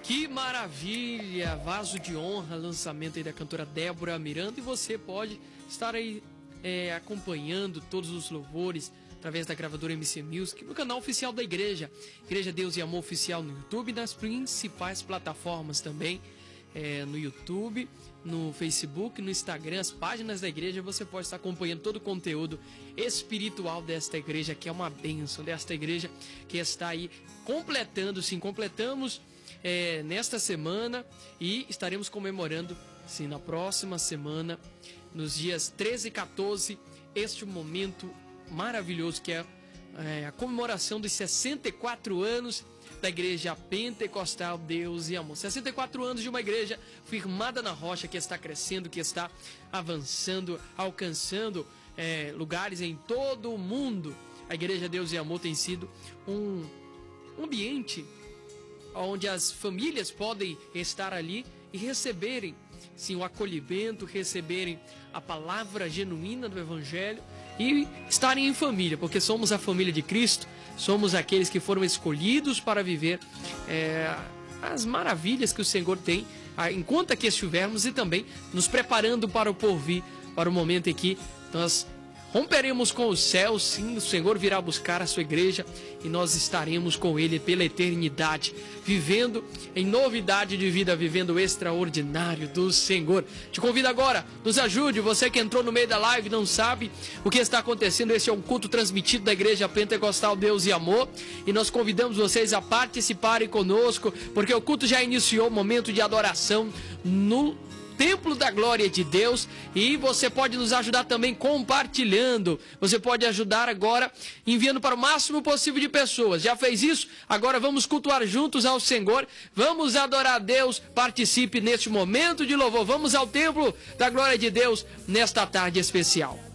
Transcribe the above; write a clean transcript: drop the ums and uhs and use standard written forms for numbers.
Que maravilha! Vaso de Honra, lançamento aí da cantora Débora Miranda. E você pode estar aí acompanhando todos os louvores através da gravadora MC Music no canal oficial da igreja, Igreja Deus e Amor Oficial no YouTube e nas principais plataformas também, no YouTube, no Facebook, no Instagram, as páginas da igreja. Você pode estar acompanhando todo o conteúdo espiritual desta igreja, que é uma bênção, desta igreja que está aí completamos nesta semana, e estaremos comemorando, sim, na próxima semana, nos dias 13 e 14, este momento maravilhoso que é a comemoração dos 64 anos da Igreja Pentecostal Deus e Amor. 64 anos de uma igreja firmada na rocha, que está crescendo, que está avançando, alcançando lugares em todo o mundo. A Igreja Deus e Amor tem sido um ambiente onde as famílias podem estar ali e receberem, sim, o acolhimento, receberem a palavra genuína do Evangelho e estarem em família, porque somos a família de Cristo, somos aqueles que foram escolhidos para viver as maravilhas que o Senhor tem enquanto aqui estivermos, e também nos preparando para o porvir, para o momento em que nós romperemos com os céus. Sim, o Senhor virá buscar a sua igreja e nós estaremos com Ele pela eternidade, vivendo em novidade de vida, vivendo o extraordinário do Senhor. Te convido agora, nos ajude, você que entrou no meio da live e não sabe o que está acontecendo. Esse é um culto transmitido da Igreja Pentecostal Deus e Amor, e nós convidamos vocês a participarem conosco, porque o culto já iniciou, o momento de adoração no Templo da Glória de Deus, e você pode nos ajudar também compartilhando. Você pode ajudar agora enviando para o máximo possível de pessoas. Já fez isso? Agora vamos cultuar juntos ao Senhor, vamos adorar a Deus. Participe neste momento de louvor. Vamos ao Templo da Glória de Deus nesta tarde especial.